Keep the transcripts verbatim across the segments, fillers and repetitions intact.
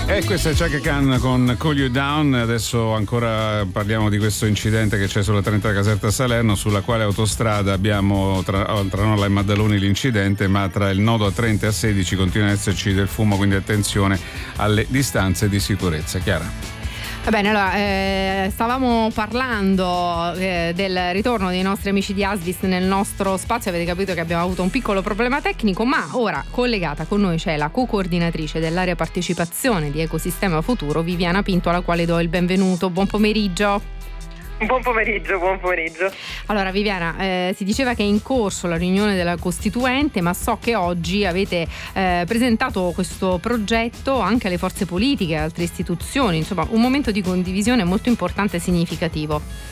E questa è Chaka Khan con Call You Down. Adesso ancora parliamo di questo incidente che c'è sulla trenta Caserta Salerno, sulla quale autostrada abbiamo tra, tra Nola e Maddaloni l'incidente, ma tra il nodo a trenta e a sedici continua ad esserci del fumo, quindi attenzione alle distanze di sicurezza. Chiara? Va bene, allora eh, stavamo parlando eh, del ritorno dei nostri amici di Asvis nel nostro spazio. Avete capito che abbiamo avuto un piccolo problema tecnico, ma ora collegata con noi c'è la co-coordinatrice dell'area partecipazione di Ecosistema Futuro, Viviana Pinto, alla quale do il benvenuto. Buon pomeriggio. Buon pomeriggio, buon pomeriggio. Allora Viviana, eh, si diceva che è in corso la riunione della Costituente, ma so che oggi avete eh, presentato questo progetto anche alle forze politiche e altre istituzioni, insomma un momento di condivisione molto importante e significativo.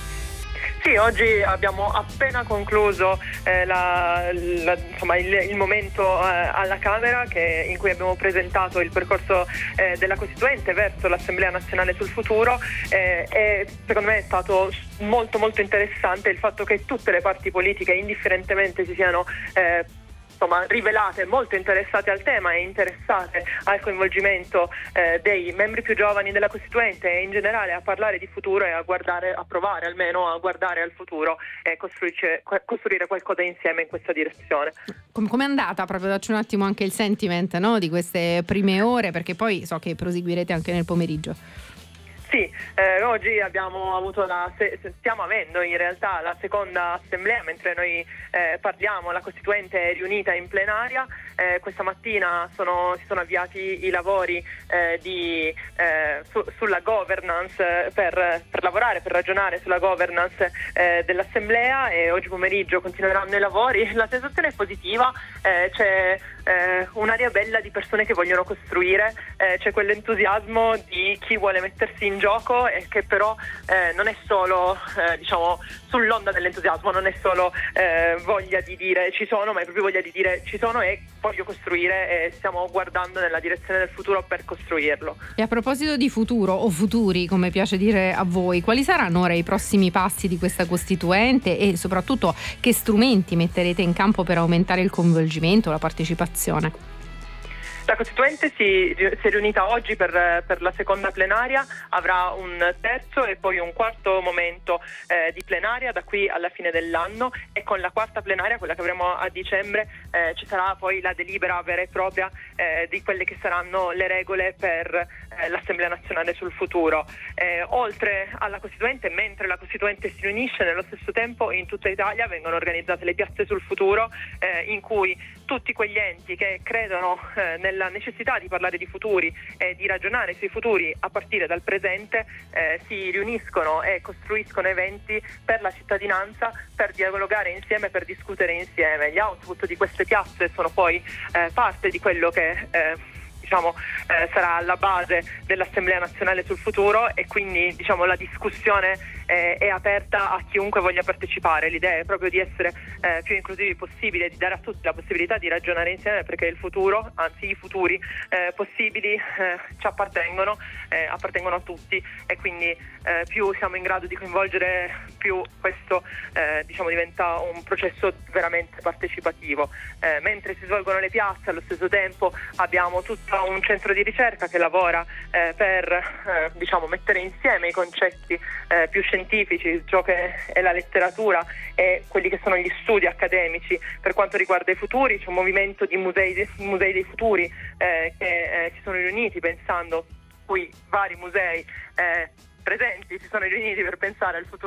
Sì, oggi abbiamo appena concluso eh, la, la, insomma, il, il momento eh, alla Camera che, in cui abbiamo presentato il percorso eh, della Costituente verso l'Assemblea Nazionale sul Futuro eh, e secondo me è stato molto molto interessante il fatto che tutte le parti politiche indifferentemente si siano eh, insomma rivelate molto interessate al tema e interessate al coinvolgimento eh, dei membri più giovani della Costituente e in generale a parlare di futuro e a guardare, a provare almeno a guardare al futuro e costruire, costruire qualcosa insieme in questa direzione. Come è andata? Proprio dacci un attimo anche il sentiment, no, di queste prime ore, perché poi so che proseguirete anche nel pomeriggio. Sì, eh, oggi abbiamo avuto la se, stiamo avendo in realtà la seconda assemblea mentre noi eh, parliamo. La Costituente è riunita in plenaria. Eh, questa mattina sono, si sono avviati i lavori eh, di, eh, su, sulla governance per, per lavorare, per ragionare sulla governance eh, dell'assemblea e oggi pomeriggio continueranno i lavori. La sensazione è positiva, eh, c'è eh, un'area bella di persone che vogliono costruire, eh, c'è quell'entusiasmo di chi vuole mettersi in gioco e che però eh, non è solo eh, diciamo sull'onda dell'entusiasmo, non è solo eh, voglia di dire ci sono, ma è proprio voglia di dire ci sono e voglio costruire e stiamo guardando nella direzione del futuro per costruirlo. E a proposito di futuro o futuri, come piace dire a voi, quali saranno ora i prossimi passi di questa Costituente e soprattutto che strumenti metterete in campo per aumentare il coinvolgimento, la partecipazione? La Costituente si, si è riunita oggi per, per la seconda plenaria, avrà un terzo e poi un quarto momento eh, di plenaria da qui alla fine dell'anno e con la quarta plenaria, quella che avremo a dicembre, eh, ci sarà poi la delibera vera e propria eh, di quelle che saranno le regole per eh, l'Assemblea Nazionale sul Futuro. Eh, oltre alla Costituente, mentre la Costituente si riunisce, nello stesso tempo in tutta Italia vengono organizzate le piazze sul futuro eh, in cui tutti quegli enti che credono eh, nella necessità di parlare di futuri e di ragionare sui futuri a partire dal presente eh, si riuniscono e costruiscono eventi per la cittadinanza, per dialogare insieme, per discutere insieme. Gli output di queste piazze sono poi eh, parte di quello che eh, diciamo eh, sarà alla base dell'Assemblea Nazionale sul Futuro e quindi diciamo la discussione eh, è aperta a chiunque voglia partecipare. L'idea è proprio di essere eh, più inclusivi possibile, di dare a tutti la possibilità di ragionare insieme, perché il futuro, anzi i futuri eh, possibili eh, ci appartengono, eh, appartengono a tutti e quindi eh, più siamo in grado di coinvolgere, più questo eh, diciamo diventa un processo veramente partecipativo. Eh, mentre si svolgono le piazze, allo stesso tempo abbiamo tutto un centro di ricerca che lavora eh, per eh, diciamo mettere insieme i concetti eh, più scientifici, ciò che è la letteratura e quelli che sono gli studi accademici per quanto riguarda i futuri. C'è un movimento di musei, musei dei futuri eh, che eh, si sono riuniti pensando, cui vari musei eh, presenti si sono riuniti per pensare al futuro